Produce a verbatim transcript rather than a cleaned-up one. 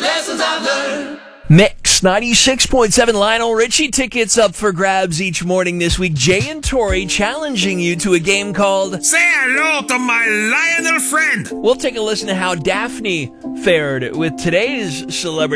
lessons I've learned. Mix ninety-six point seven Lionel Richie tickets up for grabs each morning this week. Jay and Tori challenging you to a game called Say hello to my Lionel friend. We'll take a listen to how Daphne fared with today's celebrity.